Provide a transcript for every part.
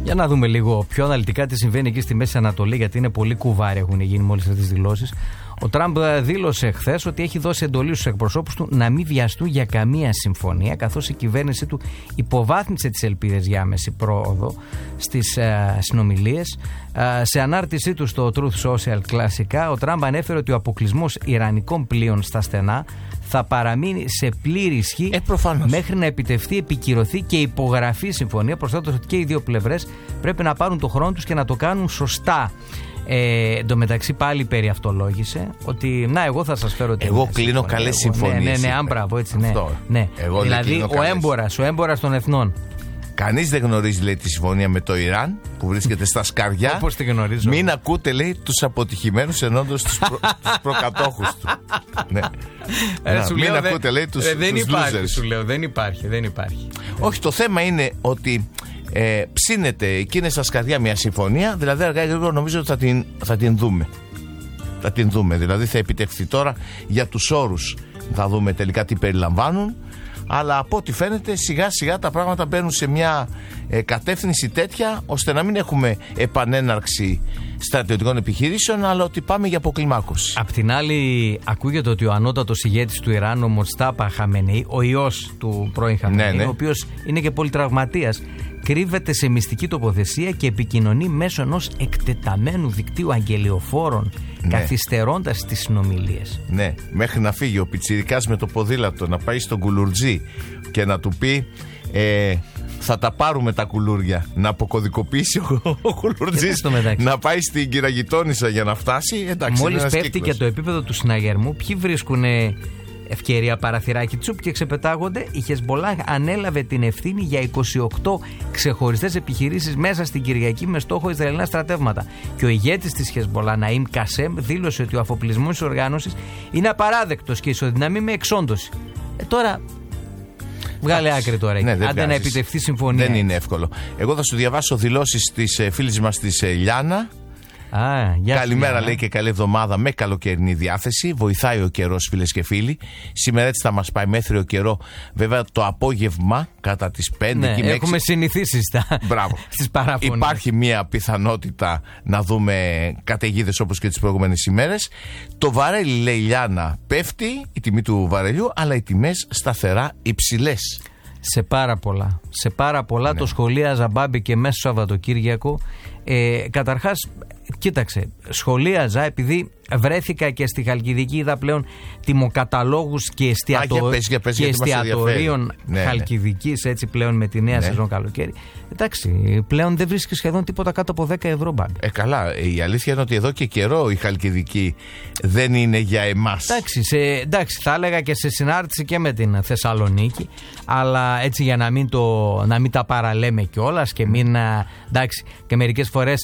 Για να δούμε λίγο πιο αναλυτικά τι συμβαίνει εκεί στη Μέση Ανατολή, γιατί είναι πολύ κουβάρι έχουν γίνει μόλις αυτές τις δηλώσεις. Ο Τραμπ δήλωσε χθες ότι έχει δώσει εντολή στους εκπροσώπους του να μην βιαστούν για καμία συμφωνία, καθώς η κυβέρνησή του υποβάθμισε τις ελπίδες για άμεση πρόοδο στις συνομιλίες. Σε ανάρτησή του στο Truth Social κλασικά, ο Τραμπ ανέφερε ότι ο αποκλεισμός ιρανικών πλοίων στα στενά θα παραμείνει σε πλήρη ισχύ μέχρι να επιτευχθεί, επικυρωθεί και υπογραφεί η συμφωνία, προσθέτοντας ότι και οι δύο πλευρές πρέπει να πάρουν το χρόνο τους και να το κάνουν σωστά. Εν τω μεταξύ πάλι περιαυτολόγησε ότι να, εγώ θα σας φέρω την εγώ κλείνω καλές συμφωνίες. Ναι, άμπραβο, έτσι, ναι. Δηλαδή ο έμπορας των εθνών. Κανείς δεν γνωρίζει, λέει, τη συμφωνία με το Ιράν που βρίσκεται στα σκαριά. Όπως τη γνωρίζω. Μην ακούτε, λέει, τους αποτυχημένους ενώντας τους προκατόχους του. Ναι. Μην ακούτε, λέει, τους losers. Σου λέω, δεν υπάρχει. Όχι, το θέμα είναι ότι ψήνεται εκείνη στα σκαριά μια συμφωνία, δηλαδή αργά ή γρήγορα νομίζω ότι θα την δούμε. Θα την δούμε, δηλαδή θα επιτευχθεί τώρα για τους όρους. Θα δούμε τελικά τι περιλαμβάνουν. Αλλά από ό,τι φαίνεται σιγά σιγά τα πράγματα μπαίνουν σε μια κατεύθυνση τέτοια ώστε να μην έχουμε επανέναρξη στρατιωτικών επιχειρήσεων, αλλά ότι πάμε για αποκλιμάκωση. Απ' την άλλη ακούγεται ότι ο ανώτατος ηγέτης του Ιράν, ο Μοστάπα Χαμενεϊ, ο ιός του πρώην Χαμενεϊ, ο οποίος είναι και πολυτραυματίας, κρύβεται σε μυστική τοποθεσία και επικοινωνεί μέσω ενός εκτεταμένου δικτύου αγγελιοφόρων, καθυστερώντας τις συνομιλίες. Ναι, μέχρι να φύγει ο πιτσιρικάς με το ποδήλατο να πάει στον κουλουρτζή και να του πει θα τα πάρουμε τα κουλούρια, να αποκωδικοποιήσει ο κουλουρτζής, να πάει στην κυραγιτόνισσα για να φτάσει. Εντάξει, μόλις πέφτει και το επίπεδο του συναγερμού, ποιοι βρίσκουν ευκαιρία παραθυράκι τσουπ και ξεπετάγονται. Η Χεσμπολάχ ανέλαβε την ευθύνη για 28 ξεχωριστές επιχειρήσεις μέσα στην Κυριακή με στόχο Ισραηλινά στρατεύματα. Και ο ηγέτης της Χεσμπολάχ, Ναΐμ Κασέμ, δήλωσε ότι ο αφοπλισμός της οργάνωσης είναι απαράδεκτος και ισοδυναμεί με εξόντωση. Τώρα βγάλε άκρη τώρα. Ναι, άντε να επιτευχθεί συμφωνία. Δεν είναι εύκολο. Εγώ θα σου διαβάσω δηλώσεις της φίλης μας της Λιάνα. Καλημέρα, λέει, και καλή εβδομάδα με καλοκαιρινή διάθεση. Βοηθάει ο καιρός, φίλες και φίλοι. Σήμερα έτσι θα μας πάει μέθριο καιρό. Βέβαια το απόγευμα κατά τις 5 και με 6. Έχουμε συνηθίσει στις παράφωνες. Υπάρχει μια πιθανότητα να δούμε καταιγίδες όπως και τις προηγούμενες ημέρες. Το βαρέλι, λέει η Λιάνα, πέφτει η τιμή του βαρελιού, αλλά οι τιμές σταθερά υψηλές. Σε πάρα πολλά το σχολίαζα, Μπάμπη, και μέσα στο Σαββατοκύριακο. Καταρχάς, κοίταξε, σχολίαζα επειδή βρέθηκα και στη Χαλκιδική, είδα πλέον τιμοκαταλόγους και εστιατορίων Χαλκιδικής, έτσι πλέον με τη νέα σεζόν καλοκαίρι. Εντάξει, πλέον δεν βρίσκει σχεδόν τίποτα κάτω από 10 ευρώ, Μπάμπη. Καλά, η αλήθεια είναι ότι εδώ και καιρό η Χαλκιδική δεν είναι για εμάς. Εντάξει, θα έλεγα και σε συνάρτηση και με την Θεσσαλονίκη, αλλά έτσι για να μην τα παραλέμε κιόλας και μην, εντάξει, και μερικές φορές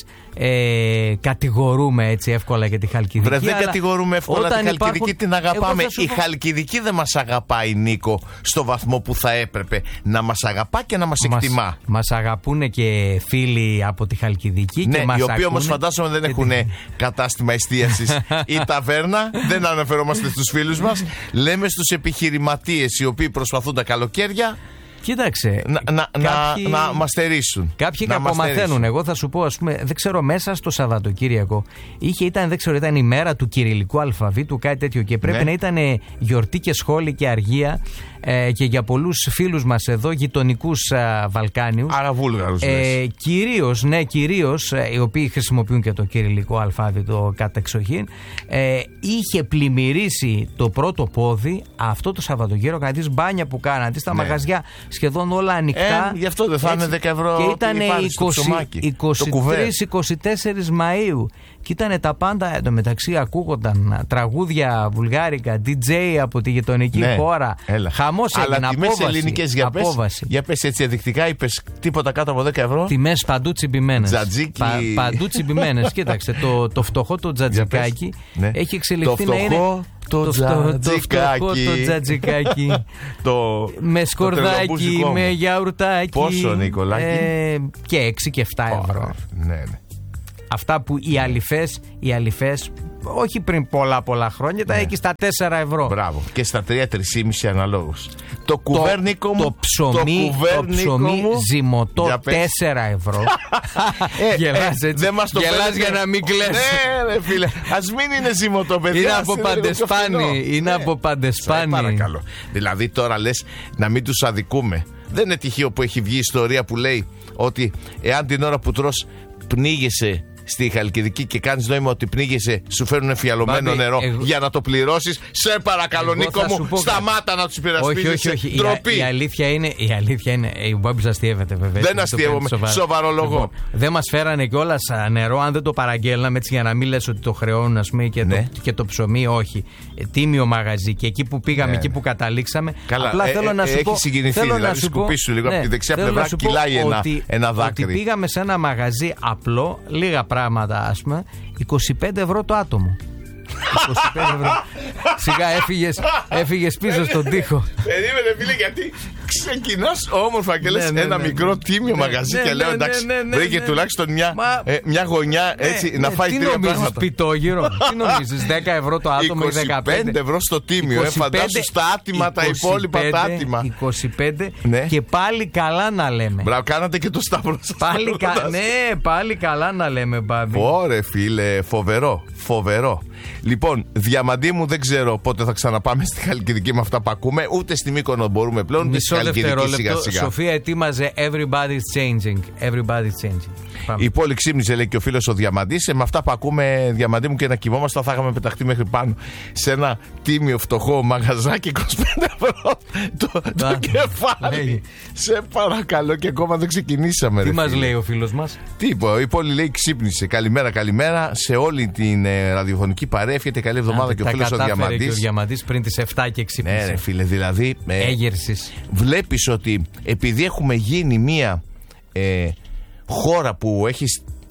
κατηγορούμε έτσι εύκολα για τη Χαλκιδική. Δεν κατηγορούμε εύκολα τη Χαλκιδική, την αγαπάμε. Η Χαλκιδική δεν μας αγαπάει, Νίκο, στο βαθμό που θα έπρεπε να μας αγαπά και να μας εκτιμά. Μας αγαπούν και φίλοι από τη Χαλκιδική. Ναι, και μας οι οποίοι όμως φαντάζομαι δεν έχουν κατάστημα εστίασης ή ταβέρνα. Δεν αναφερόμαστε στους φίλους μας. Λέμε στους επιχειρηματίες οι οποίοι προσπαθούν τα καλοκαίρια. Κοίταξε, να μας στερήσουν. Κάποιοι κακομαθαίνουν. Εγώ θα σου πω, ας πούμε, δεν ξέρω, μέσα στο Σαββατοκύριακο ήταν η μέρα του κυριλικού αλφαβήτου, κάτι τέτοιο, και πρέπει να ήταν γιορτή και σχόλη και αργία και για πολλούς φίλους μας εδώ, γειτονικούς Βαλκάνιους. Άρα Βούλγαρους. Κυρίως οι οποίοι χρησιμοποιούν και το κυριλικό αλφάβητο κατεξοχήν. Είχε πλημμυρίσει το πρώτο πόδι αυτό το Σαββατοκύριακο, να δεις μπάνια που κάνατε στα μαγαζιά. Σχεδόν όλα ανοιχτά. Γι' αυτό δεν θα είναι 10 ευρώ. Και ήταν 23-24 Μαΐου. Και ήταν τα πάντα. Εντωμεταξύ ακούγονταν τραγούδια βουλγάρικα, DJ από τη γειτονική χώρα. Χαμός έγινε, τιμές ελληνικές, για πες έτσι ενδεικτικά, είπες τίποτα κάτω από 10 ευρώ. Τιμές παντού τσιμπημένες. Τζατζίκι. Παντού τσιμπημένες. Κοίταξε, το φτωχό το τζατζικάκι έχει εξελιχθεί να είναι. Το τζατζικάκι. Με σκορδάκι, με γιαουρτάκι. Πόσο, Νικολάκη? Και 6 και 7 ευρώ. Ναι. αυτά που οι αληφές όχι πριν πολλά χρόνια, τα έχει στα 4 ευρώ. Μπράβο. Και στα 3-3,5 αναλόγως. Το κουβέρνικο μου. Το ψωμί ζυμωτό 4 ευρώ. Γελάς για να μην κλαις. Ναι, ρε φίλε. Ας μην είναι ζυμωτό, παιδιά. Είναι από παντεσπάνι. Παρακαλώ. Δηλαδή τώρα λες να μην τους αδικούμε. Δεν είναι τυχαίο που έχει βγει ιστορία που λέει ότι εάν την ώρα που τρως πνίγεσαι στη Χαλκιδική και κάνεις νόημα ότι πνίγεσαι, σου φέρνουν φιαλωμένο νερό για να το πληρώσεις. Σε παρακαλώ, Νίκο μου, σταμάτα να τους υπερασπίζεσαι. Όχι. Η αλήθεια είναι. Ο Μπάμπης αστιεύεται, βέβαια. Δεν αστιεύομαι. Σοβαρό λόγο. Λοιπόν, δεν μας φέρανε κιόλας νερό, αν δεν το παραγγέλναμε, έτσι για να μην λες ότι το χρεώνουν, ας πούμε, και το ψωμί, όχι. Τίμιο μαγαζί. Και εκεί που πήγαμε, εκεί που καταλήξαμε. Καλά, απλά θέλω να σου πω. Έχει συγκινηθεί, δηλαδή σκουπίσου λίγο από τη δεξιά πλευρά, κυλάει ένα δάκρυ. Ότι πήγαμε σε ένα μαγαζί απλό, λίγα πράγματα, ας πούμε, 25 ευρώ το άτομο. 25 ευρώ. Σιγά έφυγες πίσω στον τοίχο. Περίμενε, φίλε, γιατί ξεκινάς όμορφα και λες ένα μικρό τίμιο μαγαζί και λέω εντάξει, βρήκε τουλάχιστον μια γωνιά έτσι να φάει τρία πράγματα. Τι νομίζεις, πιτόγυρο? Τι νομίζεις, 10 ευρώ το άτομο ή 15? 25 ευρώ στο τίμιο, φαντάσου στα άτιμα τα υπόλοιπα τα άτιμα. 25 και πάλι καλά να λέμε. Μπράβο, κάνατε και το σταυρό σας. Ναι, πάλι καλά να λέμε, Μπάμπη. Ωρε φίλε, φοβερό. Λοιπόν, Διαμαντή μου, δεν ξέρω πότε θα ξαναπάμε στη Χαλκιδική με αυτά που ακούμε. Ούτε στη Μύκονο μπορούμε πλέον. Μισό δευτερόλεπτο. Σοφία ετοίμαζε Everybody's changing. Η πόλη ξύπνησε, λέει και ο φίλος ο Διαμαντής. Με αυτά που ακούμε, Διαμαντή μου, και να κοιμόμαστε, θα είχαμε πεταχτεί μέχρι πάνω σε ένα τίμιο φτωχό μαγαζάκι 25 ευρώ το κεφάλι. Σε παρακαλώ, και ακόμα δεν ξεκινήσαμε. Τι μας λέει ο φίλος μας? Τι είπε, η πόλη λέει ξύπνησε. Καλημέρα σε όλη την ραδιοφωνική παρέα. Εύχεται καλή εβδομάδα και ο φίλος ο Διαμαντής. Και ο Διαμαντής πριν τις 7 και ξύπνησε. Ναι, ρε φίλε, δηλαδή. Έγερσης. Βλέπεις ότι επειδή έχουμε γίνει μία χώρα που έχει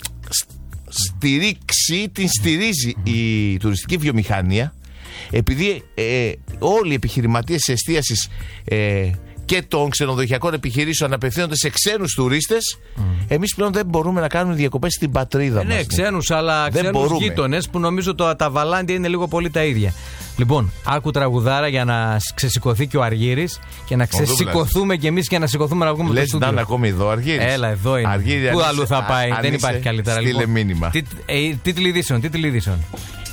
στηρίξει, την στηρίζει η τουριστική βιομηχανία, επειδή όλοι οι επιχειρηματίες εστίασης και των ξενοδοχειακών επιχειρήσεων απευθύνονται σε ξένους τουρίστες, εμείς πλέον δεν μπορούμε να κάνουμε διακοπές στην πατρίδα μας. Ναι, ξένους, αλλά ξένους γείτονες που νομίζω τα βαλάντια είναι λίγο πολύ τα ίδια. Λοιπόν, άκου τραγουδάρα για να ξεσηκωθεί και ο Αργύρης και να ξεσηκωθούμε κι εμείς και να σηκωθούμε να βγούμε από το στούντιο. Λες να είναι ακόμη εδώ ο Αργύρης? Έλα, εδώ είναι. Αργύρη, πού αλλού θα πάει, δεν υπάρχει καλύτερα. Στείλε μήνυμα. Τίτλοι ειδήσεων.